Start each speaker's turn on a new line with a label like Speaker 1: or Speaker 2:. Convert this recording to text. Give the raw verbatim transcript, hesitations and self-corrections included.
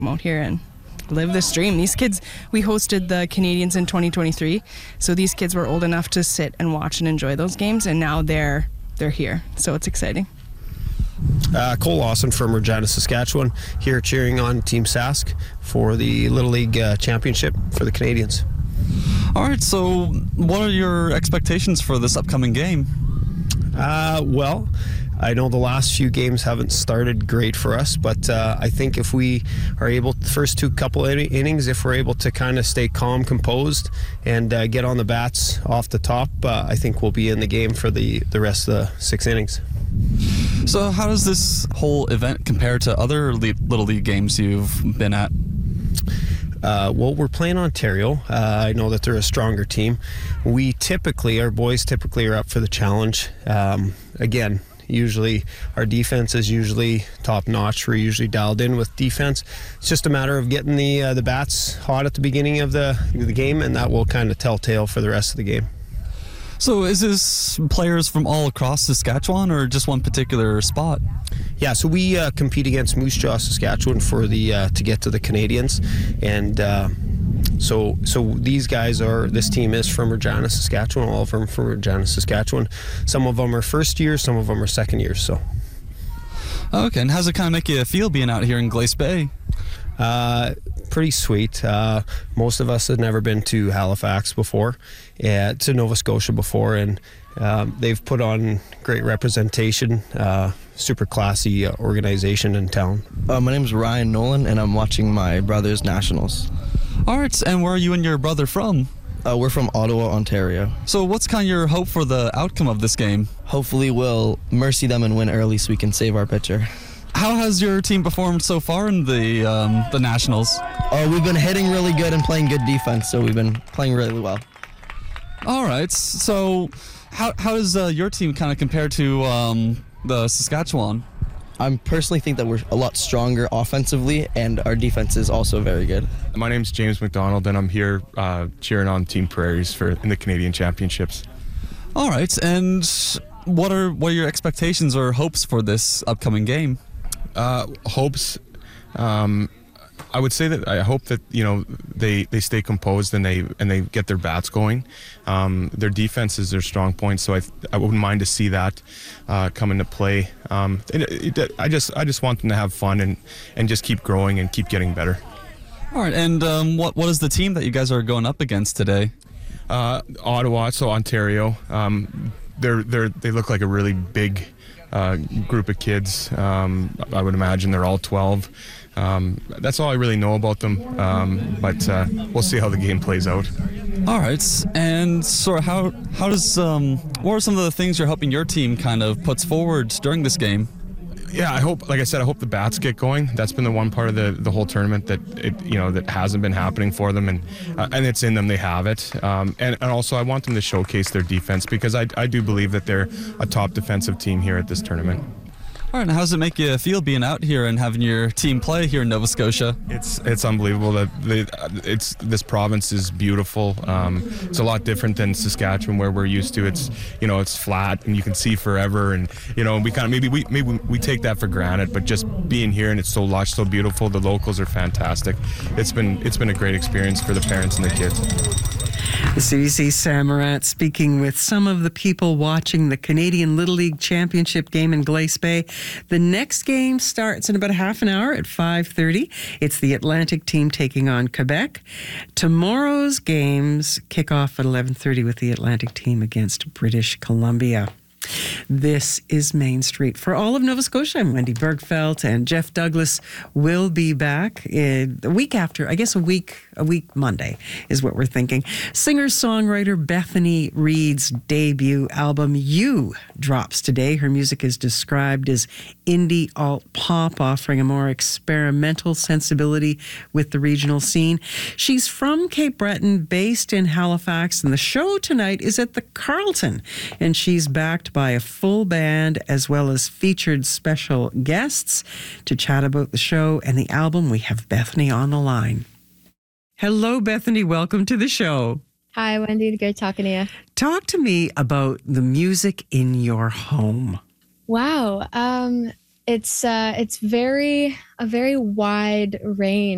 Speaker 1: come out here and live this dream. These kids, we hosted the Canadians in twenty twenty-three, so these kids were old enough to sit and watch and enjoy those games, and now they're they're here, so it's exciting.
Speaker 2: Uh, Cole Lawson from Regina, Saskatchewan, here cheering on Team Sask for the Little League uh, Championship for the Canadians.
Speaker 3: All right, so what are your expectations for this upcoming game?
Speaker 2: Uh, well, I know the last few games haven't started great for us, but uh, I think if we are able, the first two couple in- innings, if we're able to kind of stay calm, composed, and uh, get on the bats off the top, uh, I think we'll be in the game for the, the rest of the six innings.
Speaker 3: So how does this whole event compare to other le- Little League games you've been at?
Speaker 2: Uh, well, we're playing Ontario. Uh, I know that they're a stronger team. We typically, our boys typically are up for the challenge. Um, again, usually our defense is usually top notch. We're usually dialed in with defense. It's just a matter of getting the uh, the bats hot at the beginning of the, the game, and that will kind of tell tale for the rest of the game.
Speaker 3: So is this players from all across Saskatchewan or just one particular spot?
Speaker 2: Yeah, so we uh, compete against Moose Jaw, Saskatchewan for the uh, to get to the Canadians, and uh, so so these guys are, this team is from Regina, Saskatchewan, all of them from Regina, Saskatchewan. Some of them are first year, some of them are second year, so.
Speaker 3: Okay, and how's it kind of make you feel being out here in Glace Bay?
Speaker 2: Uh, pretty sweet. Uh, most of us have never been to Halifax before, uh, to Nova Scotia before, and um, they've put on great representation, uh, super classy uh, organization in town.
Speaker 4: Uh, my name is Ryan Nolan, and I'm watching my brother's Nationals.
Speaker 3: All right, and where are you and your brother from?
Speaker 4: Uh, we're from Ottawa, Ontario.
Speaker 3: So what's kind of your hope for the outcome of this game?
Speaker 4: Hopefully we'll mercy them and win early so we can save our pitcher.
Speaker 3: How has your team performed so far in the um, the Nationals?
Speaker 4: Uh, we've been hitting really good and playing good defense, so we've been playing really well.
Speaker 3: All right, so how how does uh, your team kind of compare to um, the Saskatchewan?
Speaker 4: I personally think that we're a lot stronger offensively, and our defense is also very good.
Speaker 5: My name's James McDonald, and I'm here uh, cheering on Team Prairies for in the Canadian Championships.
Speaker 3: All right, and what are what are your expectations or hopes for this upcoming game?
Speaker 5: Uh, hopes, um, I would say that I hope that you know they, they stay composed and they and they get their bats going. Um, their defense is their strong point, so I I wouldn't mind to see that uh, come into play. Um, it, it, I just I just want them to have fun and, and just keep growing and keep getting better.
Speaker 3: All right, and um, what what is the team that you guys are going up against today?
Speaker 5: Uh, Ottawa, so Ontario. Um, they're they're they look like a really big uh, group of kids. Um, I would imagine they're all twelve. Um, that's all I really know about them. Um, but uh, we'll see how the game plays out.
Speaker 3: All right, and so how how does um, what are some of the things you're hoping your team kind of puts forward during this game?
Speaker 5: Yeah, I hope, like I said, I hope the bats get going. That's been the one part of the, the whole tournament that it, you know, that hasn't been happening for them, and uh, and it's in them. They have it, um, and and also I want them to showcase their defense because I I do believe that they're a top defensive team here at this tournament.
Speaker 3: All right, and how does it make you feel being out here and having your team play here in Nova Scotia?
Speaker 5: It's it's unbelievable that the, it's this province is beautiful. Um, it's a lot different than Saskatchewan where we're used to. It's you know it's flat and you can see forever, and you know we kind of maybe we maybe we take that for granted. But just being here and it's so lush, so beautiful. The locals are fantastic. It's been it's been a great experience for the parents and the kids.
Speaker 6: So you see Sam Morant speaking with some of the people watching the Canadian Little League Championship game in Glace Bay. The next game starts in about a half an hour at five thirty. It's the Atlantic team taking on Quebec. Tomorrow's games kick off at eleven thirty with the Atlantic team against British Columbia. This is Main Street. For all of Nova Scotia, I'm Wendy Bergfeld, and Jeff Douglas will be back in a week after, I guess a week, a week Monday is what we're thinking. Singer-songwriter Bethany Reed's debut album, You, drops today. Her music is described as indie alt-pop, offering a more experimental sensibility with the regional scene. She's from Cape Breton, based in Halifax, and the show tonight is at the Carlton, and she's backed by a full band as well as featured special guests. To chat about the show and the album, we have Bethany on the line. Hello, Bethany. Welcome to the show.
Speaker 7: Hi, Wendy. Great talking to you.
Speaker 6: Talk to me about the music in your home.
Speaker 7: Wow. Um, it's uh, it's very a very wide range.